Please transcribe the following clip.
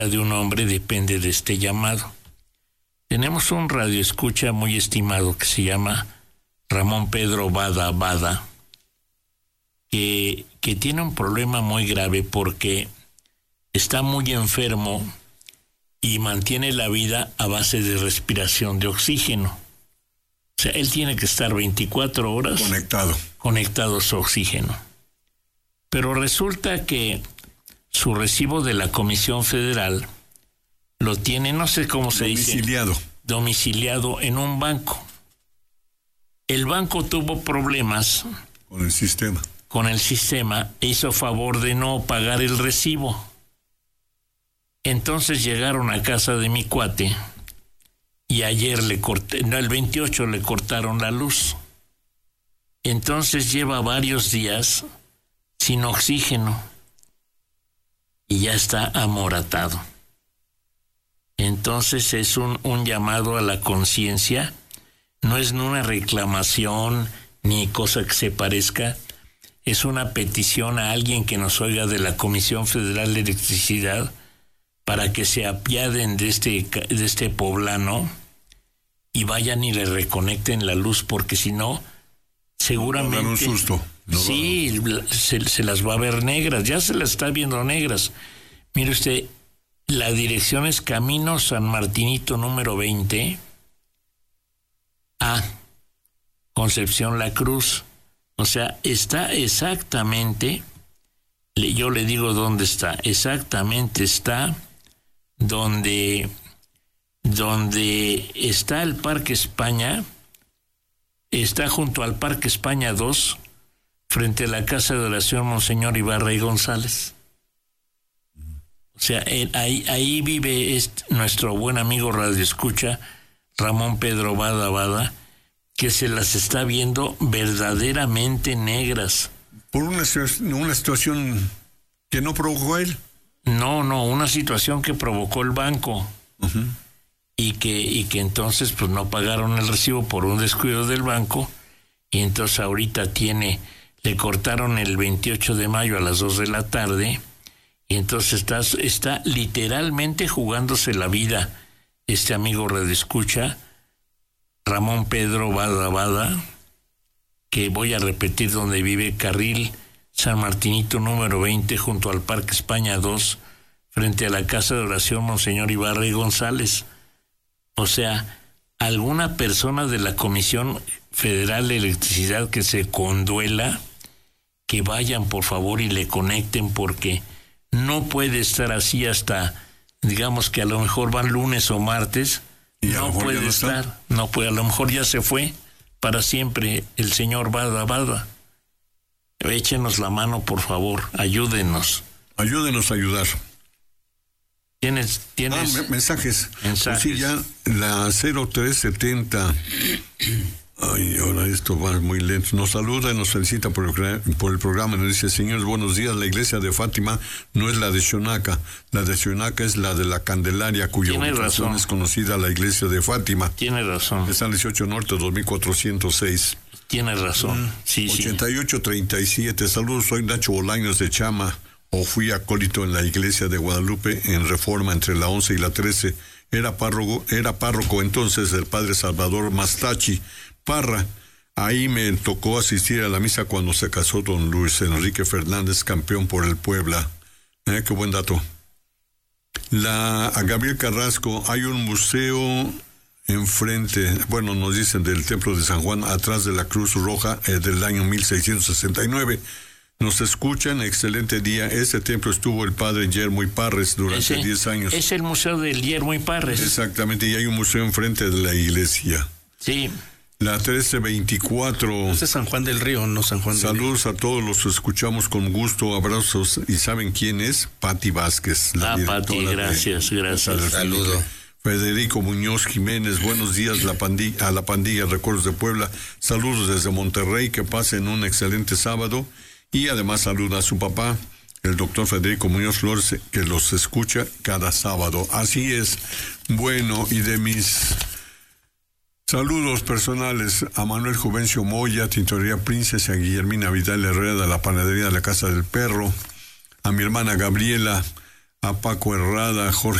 de un hombre depende de este llamado. Tenemos un radioescucha muy estimado que se llama Ramón Pedro Bada, que tiene un problema muy grave porque está muy enfermo y mantiene la vida a base de respiración de oxígeno. O sea, él tiene que estar 24 horas conectado a su oxígeno. Pero resulta que su recibo de la Comisión Federal lo tiene, no sé cómo se dice, domiciliado en un banco. El banco tuvo problemas con el sistema e hizo favor de no pagar el recibo. Entonces llegaron a casa de mi cuate y ayer el 28 le cortaron la luz. Entonces lleva varios días sin oxígeno y ya está amoratado. Entonces es un llamado a la conciencia, no es una reclamación ni cosa que se parezca, es una petición a alguien que nos oiga de la Comisión Federal de Electricidad para que se apiaden de este poblano y vayan y le reconecten la luz, porque si no, seguramente... No, un susto. Sí, se las va a ver negras, ya se las está viendo negras. Mire usted, la dirección es Camino San Martinito número 20 a Concepción La Cruz. O sea, está exactamente, yo le digo dónde está, exactamente está donde está el Parque España, está junto al Parque España 2, frente a la Casa de Oración Monseñor Ibarra y González. O sea, ahí vive nuestro buen amigo radioescucha, Ramón Pedro Bada, que se las está viendo verdaderamente negras. ¿Por una situación que no provocó él? No, una situación que provocó el banco. Uh-huh. Y que entonces pues no pagaron el recibo por un descuido del banco, y entonces ahorita le cortaron el 28 de mayo a las 2 de la tarde, y entonces está literalmente jugándose la vida este amigo radioescucha, Ramón Pedro Bada, que voy a repetir donde vive, carril San Martinito número 20, junto al Parque España 2, frente a la Casa de Oración Monseñor Ibarra y González. O sea, alguna persona de la Comisión Federal de Electricidad que se conduela, que vayan por favor y le conecten, porque no puede estar así hasta, digamos que a lo mejor van lunes o martes, no puede estar, no puede, a lo mejor ya se fue para siempre el señor Bada. Échenos la mano, por favor, ayúdenos. Ayúdenos a ayudar. ¿Tienes? Mensajes. Pues sí, ya la 0370. Ay, ahora esto va muy lento. Nos saluda y nos felicita por el programa. Nos dice: señores, buenos días. La iglesia de Fátima no es la de Xonaca. La de Xonaca es la de la Candelaria, cuya ubicación es conocida, la iglesia de Fátima. Tiene razón. Está en 18 Norte, 2406. Tiene razón. Sí, 8837. Saludos, soy Nacho Bolaños de Chama. O fui acólito en la iglesia de Guadalupe en Reforma entre la 11 y la 13. Era párroco entonces el padre Salvador Mastachi Parra. Ahí me tocó asistir a la misa cuando se casó don Luis Enrique Fernández, campeón por el Puebla. Qué buen dato. A Gabriel Carrasco, hay un museo enfrente, bueno, nos dicen, del templo de San Juan, atrás de la Cruz Roja, del año 1669. Nos escuchan, excelente día. Ese templo estuvo el padre Yermo Parres durante 10 años. Es el museo del Yermo Parres. Exactamente, y hay un museo enfrente de la iglesia. Sí. La 1324. Este es San Juan del Río, no San Juan del Río. Saludos a todos los que escuchamos con gusto, abrazos. ¿Y saben quién es? Pati Vázquez. Pati, gracias. Saludo. Federico Muñoz Jiménez, buenos días a la pandilla Recuerdos de Puebla. Saludos desde Monterrey, que pasen un excelente sábado. Y además saluda a su papá, el doctor Federico Muñoz Flores, que los escucha cada sábado. Así es. Bueno, y de mis saludos personales a Manuel Juvencio Moya, Tintorería Princesa, a Guillermina Vidal Herrera de la Panadería de la Casa del Perro, a mi hermana Gabriela, a Paco Herrada, a Jorge